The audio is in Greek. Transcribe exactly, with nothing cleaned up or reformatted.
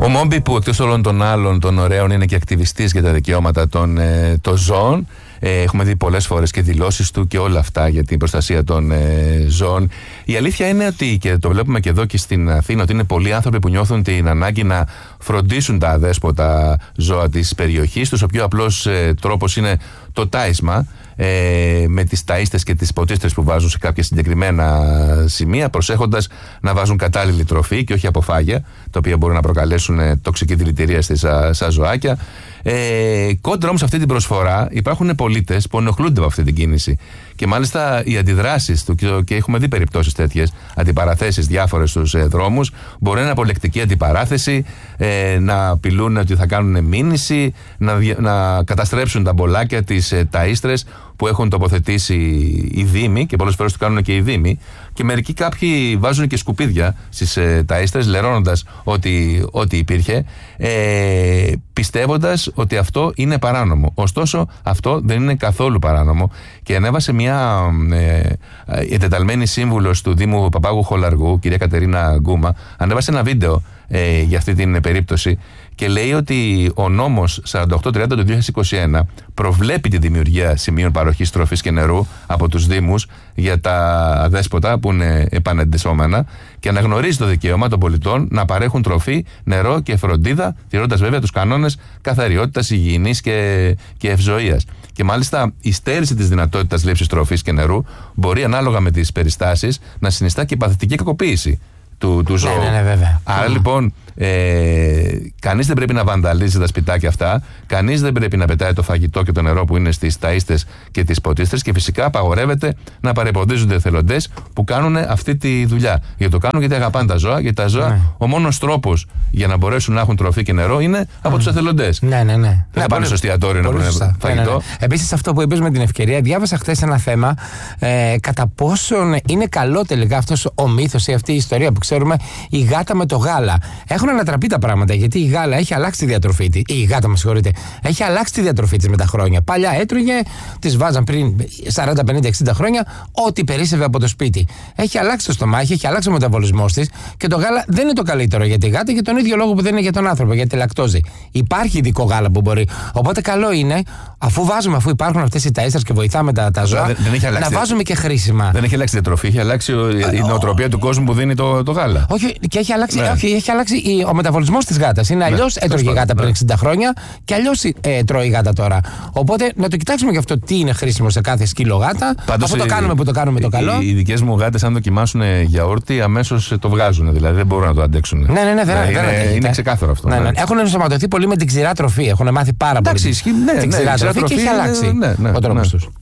Μόμπι, που εκτός όλων των άλλων των ωραίων είναι και ακτιβιστής για τα δικαιώματα των, ε, των ζώων. Ε, έχουμε δει πολλές φορές και δηλώσεις του και όλα αυτά για την προστασία των ε, ζώων. Η αλήθεια είναι ότι, και το βλέπουμε και εδώ και στην Αθήνα, ότι είναι πολλοί άνθρωποι που νιώθουν την ανάγκη να φροντίσουν τα αδέσποτα ζώα της περιοχής τους. Ο πιο απλός ε, τρόπος είναι το τάισμα, ε, με τις ταΐστες και τις ποτίστρες που βάζουν σε κάποια συγκεκριμένα σημεία, προσέχοντας να βάζουν κατάλληλη τροφή και όχι αποφάγια, τα οποία μπορούν να προκαλέσουν ε, τοξική δηλητηρία στα ζωάκια. Ε, κόντρα όμως αυτή την προσφορά υπάρχουν πολίτες που ενοχλούνται από αυτή την κίνηση. Και μάλιστα οι αντιδράσεις του, και έχουμε δει περιπτώσεις τέτοιες, αντιπαραθέσεις διάφορες στους ε, δρόμους, μπορεί να είναι απολεκτική αντιπαράθεση, ε, να απειλούν ότι θα κάνουν μήνυση, να, να καταστρέψουν τα μπολάκια, τις ε, ταΐστρες που έχουν τοποθετήσει οι δήμοι, και πολλές φορές το κάνουν και οι δήμοι, και μερικοί κάποιοι βάζουν και σκουπίδια στις ε, ταΐστρες, λερώνοντας ό,τι, ό,τι υπήρχε, ε, πιστεύοντας ότι αυτό είναι παράνομο. Ωστόσο, αυτό δεν είναι καθόλου παράνομο, και ανέβασε μια ε, εντεταλμένη σύμβουλος του Δήμου Παπάγου Χολαργού, κυρία Κατερίνα Γκούμα, ανέβασε ένα βίντεο ε, για αυτή την περίπτωση, και λέει ότι ο νόμος σαράντα οκτώ τριάντα του δύο χιλιάδες είκοσι ένα προβλέπει τη δημιουργία σημείων παροχής τροφής και νερού από τους Δήμους για τα αδέσποτα που είναι επανεντεσσόμενα, και αναγνωρίζει το δικαίωμα των πολιτών να παρέχουν τροφή, νερό και φροντίδα, τηρώντας βέβαια τους κανόνες καθαριότητας, υγιεινής και, και ευζοίας. Και μάλιστα η στέρηση της δυνατότητας λήψης τροφής και νερού μπορεί, ανάλογα με τις περιστάσεις, να συνιστά και παθητική κακοποίηση του, του ζώου. Ναι, ναι, ναι, βέβαια. Άρα mm. λοιπόν, ε, κανείς δεν πρέπει να βανταλίζει τα σπιτάκια αυτά, κανείς δεν πρέπει να πετάει το φαγητό και το νερό που είναι στις ταΐστες και τις ποτίστρες, και φυσικά απαγορεύεται να παρεμποδίζονται εθελοντές που κάνουν αυτή τη δουλειά. Γιατί το κάνουν γιατί αγαπάνε τα ζώα, γιατί τα ζώα, mm. ο μόνος τρόπος για να μπορέσουν να έχουν τροφή και νερό είναι από mm. τους εθελοντές. Ναι, ναι, ναι. Δεν ναι, θα πάνε στο εστιατόριο να βρουν φαγητό. Ναι, ναι, ναι. Επίσης, αυτό που είπες με την ευκαιρία, διάβασα χθες ένα θέμα, ε, κατά πόσον είναι καλό τελικά αυτός ο μύθος ή αυτή η ιστορία που ξέρουμε, η γάτα με το γάλα. Έχουν ανατραπεί τα πράγματα, γιατί η γάλα έχει αλλάξει τη διατροφή της. Η γάτα, με συγχωρείτε, έχει αλλάξει τη διατροφή της με τα χρόνια. Παλιά έτρωγε, της βάζαν πριν σαράντα, πενήντα, εξήντα χρόνια, ό,τι περίσσευε από το σπίτι. Έχει αλλάξει το στομάχι, έχει αλλάξει ο μεταβολισμός της, και το γάλα δεν είναι το καλύτερο για τη γάτα, για τον ίδιο λόγο που δεν είναι για τον άνθρωπο, για τη λακτόζη. Υπάρχει ειδικό γάλα που μπορεί. Οπότε καλό είναι, αφού βάζουμε, αφού υπάρχουν αυτές οι ταΐστρες και βοηθάμε τα, τα ζώα, δεν, δεν να βάζουμε και χρήσιμα. Δεν έχει αλλάξει η διατροφή, έχει αλλάξει η νοοτροπία του κόσμου που δίνει το, το γάλα. Όχι, και έχει αλλάξει, ναι. όχι, έχει αλλάξει ο μεταβολισμός της γάτας. Είναι αλλιώς, ναι, έτρωγε η γάτα πριν εξήντα χρόνια, και αλλιώς ε, τρώει η γάτα τώρα. Οπότε να το κοιτάξουμε και αυτό, τι είναι χρήσιμο σε κάθε σκύλο γάτα. Πάντως, αφού το κάνουμε που το κάνουμε το καλό. Οι, οι δικές μου γάτες, αν δοκιμάσουν γιαούρτι, αμέσως το βγάζουν. Δηλαδή δεν μπορούν να το αντέξουν. Ναι, ναι, ναι, δεν, είναι, δεν είναι, είναι ξεκάθαρο αυτό. Ναι, ναι. Έχουν ενσωματωθεί πολύ με την ξηρά τροφή. Έχουν μάθει πάρα πολύ. Εντάξει, ισχύει, ναι, την ξηρά ναι, τροφή, τροφή και έχει αλλάξει ναι, ναι, ο τρόπος τους.